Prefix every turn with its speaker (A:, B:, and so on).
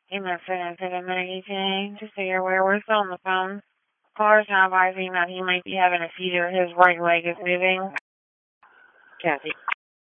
A: Email for the medication. Just so you're aware, we're still on the phone. Caller's now advising that he might be having a seizure. His right leg is moving. Kathy.